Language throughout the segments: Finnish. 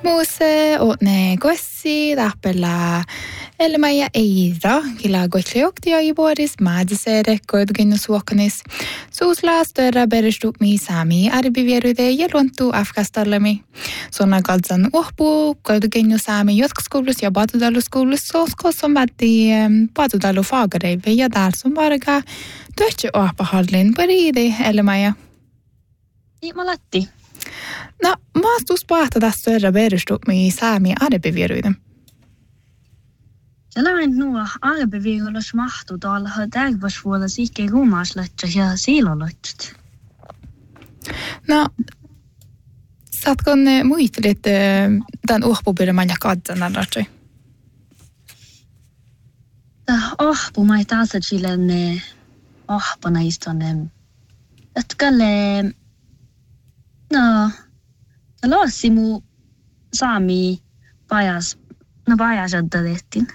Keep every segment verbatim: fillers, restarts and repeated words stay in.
Muuse ne gossi tahpella elma ja eira, killa goitleoktia i vuodis maadisere koidugin suokanis. Suusla störa beristupmi sami arabivierude ja luontu afkastallami. Sonna kaltsan uhpu koidugin sami jotkaskoulus ja patudaluskoulus soskos on vatti patudalu fagareive ja dalsun varga töhtsi uhpahallin pariide elma ja. Ei malatti. No, maastus pahta tässä störa beristupmi sami arabivierude. Sellainen nuo arabivierulas mahtuu tuolla tägvasvuolla siikkeen ruumaaslatja ja siilolatjat. No, saatko ne muistelit tämän uhpupyrmän ja katsana ratsi? Tämä ohpu mai taasachilenne ohpana istonen. Jatkalle, no, laasi mu saami pajas, no pajas oddettiin.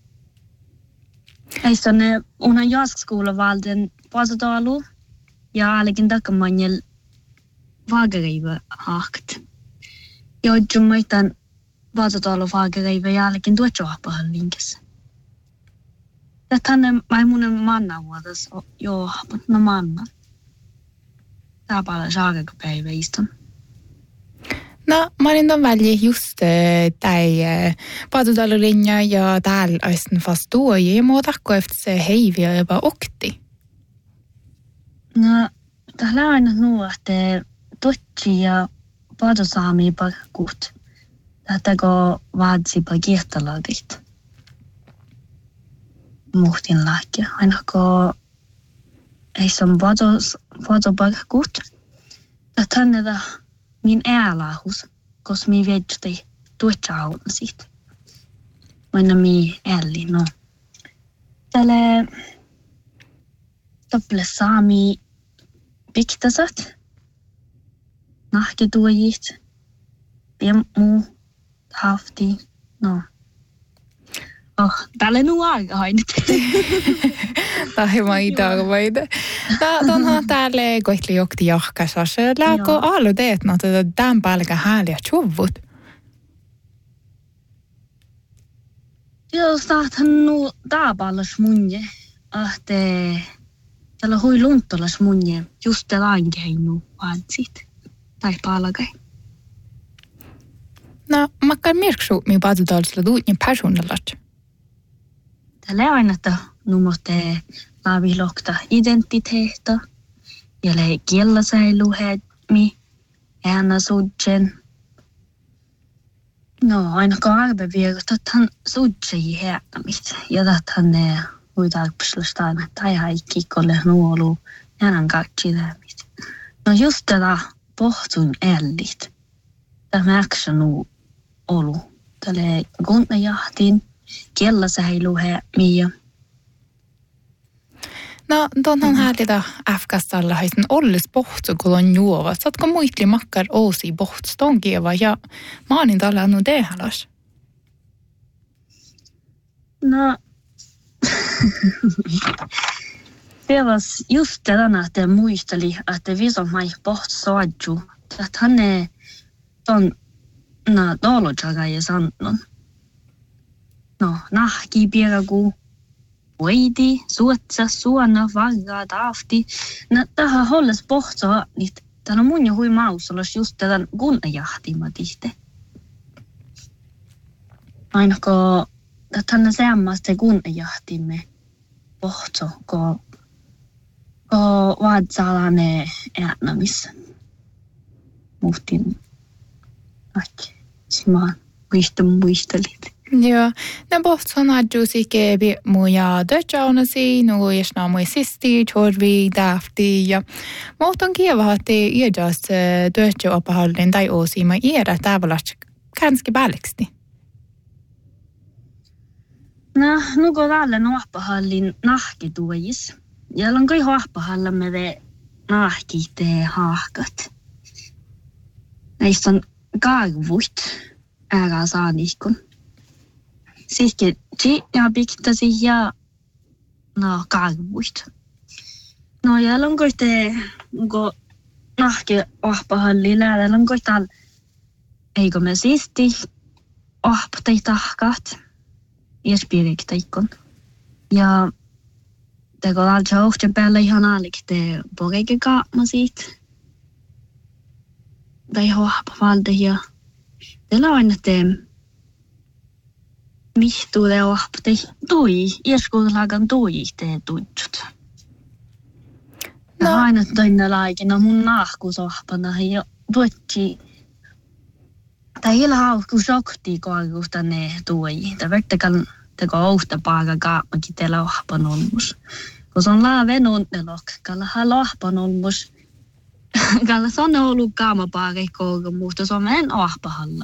Eistä ne unan jaskskoula valden pasatalu ja allekin takamanjel vagareiva hakt. Joidjum maitan pasatalu vagareiva ja allekin tuotjohpahan linkessä. Tätänne maimunen manna vuodas joo, no manna. Tää paljon saagapäivä istun. No, mä olin ton välillä just tai patutalulinja ja täällä olisi fast tuo ja mä otakko efter se heiviä jopa okti. No, täällä on aina nuo, että totsi ja patusaami pakkuut. Tätäkö vaadsipa kiertalaadit. Muhtin lahkia. Ainakaan ei se on patupakkuut. Tätä min äälahus, koska mi vedjäti tuotsaun siitä. Aina mi älli, no. Tälle tople saami piktasat, nahketuojit, piemmu, hafti, no. Oh, tälle nu aika hainit. Tahi maita vaide. Tonhan täällä koitli jokti jahkasas. Lääkö alu teet no tätä tämän pälkä hääliä tjuvut? Joo, saathan nu taapalas munje. Ahte tällä hui lunttolas munje. Just tällä ainkeinu vaatsit. Tai palkai. No, makkaan mirksu mi patutalsla tuut niin persoonallat. Tällä aina että numote laavilokta identiteetta ja le kiellasailuhetmi äänä sudjen. No, aina kaarbeviekot, että hän sudjei häätämistä ja että hän ne huitarpslusta aina tai haikki kolle nuolu äänän kaikki lämmistä. No just tätä pohtun ällit. Tämä äksä nu olu. Tällä kunnajahtiin kiellasailuhetmi ja no, tonhan häälitä Afgastalla haisen ollis pohtsu, kun on juova. Saatko muitli makkar ousi pohtsu tonkieva ja maanin tällä on tehalas? No, se was just tällä, että muisteli, että viso mai pohtsu soadju. Että hän ei ton na dolotjaga ja sannon. No, nahki pieragu. Voidi, suotsa, suona, vargaa, taafti. No, tähän holles pohtoa, niin täällä on mun jo hui mausolos just tämän kunnajahtima tihte. Ainakaan tänne seammaste kunnajahtimme pohto, kun vaadsalane äänämissä. Muhtin äkki. Simaan muistelit. Joo, ne pohtson adjusi kebi muja dötjaunasi, nu jesna mui sisti, chorvi, dafti ja muhton kievahati iäjas dötjaupahallin tai osi ma iära tavallas kanski baleksti. No, nu går alle nuoppahallin nahkituojis. Ja on kai huoppahalla me ve nahkite haahkat. Näistä on kaarvuit äära saanikon. Sihke ti ja piktasi ja no kaarvuit. No ja on koite go nahke huoppahallin läädä on koital eikö me siisti ahptai tahkat iäspiiriktaikon. Ja teko alta ohten päälle ihan alikte poreke kaapma siitä. Tai hohpa valde ja teillä aina teen mihtuude ohptai tui, iäskuudelagan tui te tuitsut. No aina toinne laikina mun nahkusohpana ja tuotsi tai hela haukku sokti koarusta ne tui. Ta vertikal teko ohta paga kaapmakin teillä ohpan olmus. Kun se on laave nunnelok, kalla hala ohpan olmus. Kalla se on ollut kaamapaari koulu, mutta se on en ohpahalla.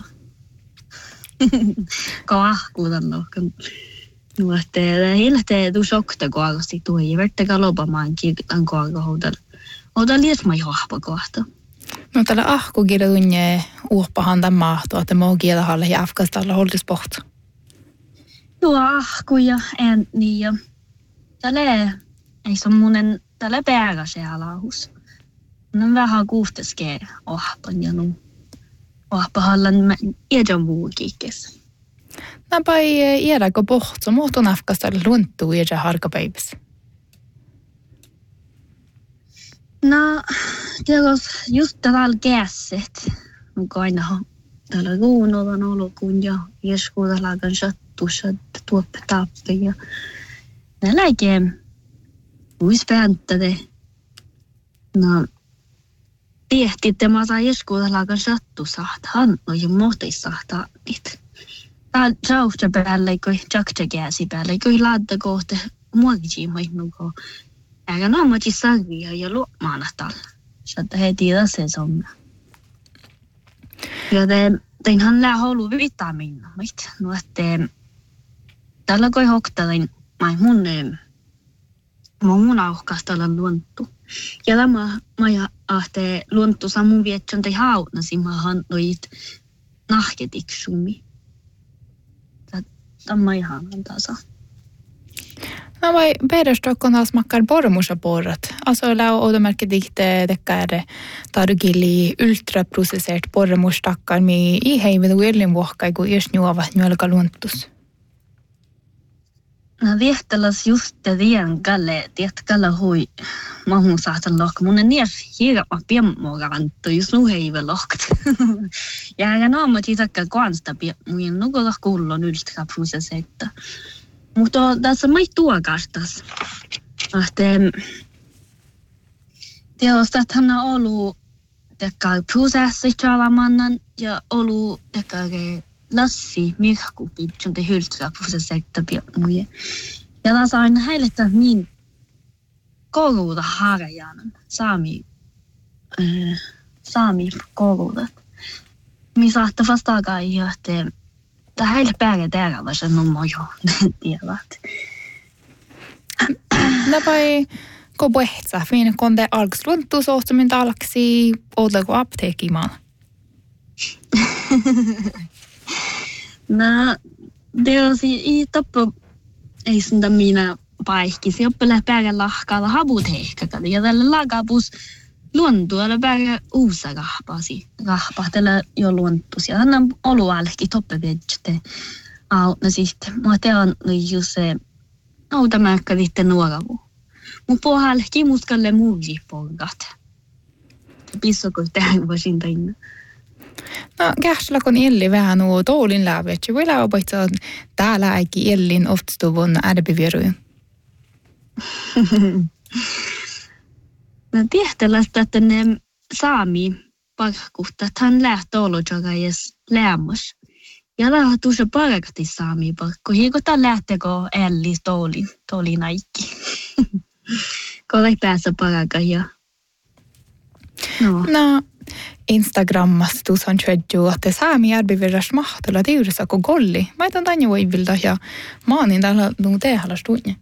Kun ahkuutan lohkan. Nuotte hilte du sokta koarusti tui. Vertikal lopamaan kirtan koaruhoudella. Oda liesmai ohpa kohta. No tällä ahkukirja tunne uhpahan tämän mahtoa, että muu kielahalle ja afkastalla holdis pohtu. Joo, ahku ja ääni ja tällä ei se munen tällä päällä se alahus. No vähän kuuhteskee ohpan ja nu ohpahallan iedon vuukikes. Näpai iedäkö pohtu, muutun afkastalla lunttuu iedä harkapäiväs. No, tiedätkö, just tällä käsit, onko aina tällä ruunolla on ollut kun ja ieskuudella kan sattussa tuoppe tappe ja ne läikee uispääntade. No, tiehti, että mä saan ieskuudella kan sattu sahtaan, no jo muhti sahtaan niitä. Tää jauhta päälle, kun jakta käsi päälle, kun laadda kohta muokiin mainnuko. Äga no mä sarvia ja luomaana tällä. Saattaa heti tässä somna. Joten teinhan lää holu vitamiina. No että tällä koi hoktalin mai mun mun auhkastalla luontu. Ja tämä mä ahte luontu samun vietsön tai hautnasi maahan noit nahketiksumi. Tämä ihan tasa. No vai perustokon taas makkar pormusa porrat. Alltså lää odomerkki dikte dekkaare targili ultraprocesseert pormus takkar mi i heivet uellin vuokkai kun jos juovat nyölkä luontus. No viehtäläs just te vien kalle, tiet kalle hui mahun saatan lohka. Mun en nies hiirapa piemmorantu, jos nu heive lohkat. Ja ägä naama tiitakka kuansta piemmuin nukolla kullon ultraprocesseerta. Mutta tässä mai tuokastas. Ahte teosta hän on ollut tekka prosessit jalamannan ja ollut tekka lassi mirkupit jonte hyltra prosesseita piemmuja. Ja tässä aina häilettä niin kouluta harjanan saami äh, saami kouluta. Mi saattaa vastaakaan johteen. Tämä heille päälle täällä se nummo jo tiedät. Läpai ko puhtsa fin konde alks lunttu sohtumin talksi ollako apteekimaan. No det on i tappo ei sunda minä paikki se oppele päälle lahkalla habuteekka ja tällä lagabus luontu ala päälle uusa rahpasi rahpahtella jo luontus ja annan olualki toppevedjte au no sitten mä teon just se auta märkkä vitte nuoravu mun pohjalki muskalle muuji polgat pissoko tähän voisin tehdä. No käsillä kun illi vähän nuo toulin lävetsi vielä opaitsa täällä äiki illin oftstuvun ärbiviruja. No tiehtälästä, että ne saami parkkuhta, että hän lähtee olojaga jes lämmus. Ja lähtee tuossa parkati saami parkku. Hiiko tämän lähteekö ällis tooli, tooli naikki. Kun ei päässä paraka ja... No. No Instagrammassa tuossa on tjödju, että saami järbivirras mahtella tiurissa kuin golli. Mä etan tänne voivilta ja maanin täällä nuun tehdä stuunne.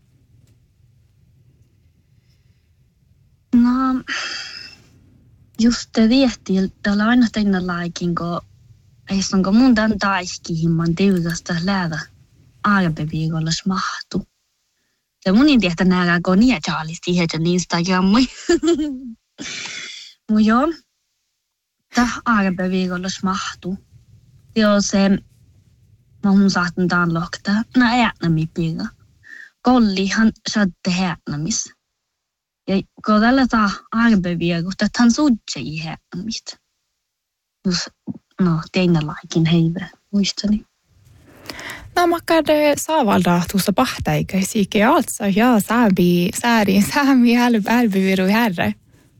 No, just te viehti, täällä aina teillä laikin, kun ei sanko mun tämän taiskihimman tiukasta läävä arpeviikolla smahtu. Se munin tehtä näällä, kun niitä chaalisti heidän Instagrammi. Mun joo, tämä arpeviikolla smahtu. Joo se, mä hun saatan taan lohtaa, nää äänämi piirä. Kollihan saatte häänämis. Ja kun tällä taa arveviä, kun tähän suutse ei häänämistä. Jos, no, teina laikin heivä, muistani. No makkar saavalda tuossa pahtaikäisikin alltså ja saabi säärin saami älbyviru herre.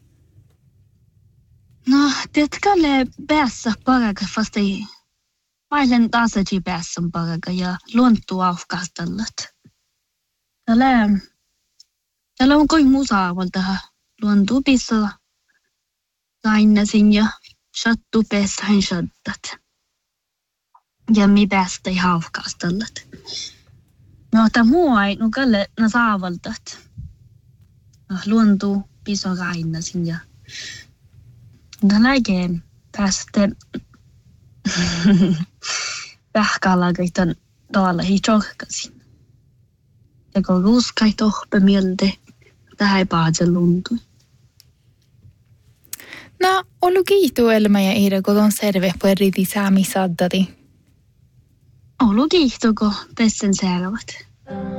No, det kalle päässä paraga fast ei mailen tasaji päässä paraga ja luontu aufkastellut. Tällä tällä on koi musaavalta luontu pissa sainnasin ja sattu päässä hän sattat. Ja mi päästä ei aufkastellut. No, tämä muu ei no kalle na saavaltat. Luontu pissa sainnasin ja tämän jälkeen päästä vähkaalakaitan taalla hitokkasin. Ja kun ruuskait ohpe mieltä, tähän ei paadse luntui. No, olu kiitu elma ja Iida, kun on serve på eriti saami saddati. Olu kiitu, kun pessen säärävät.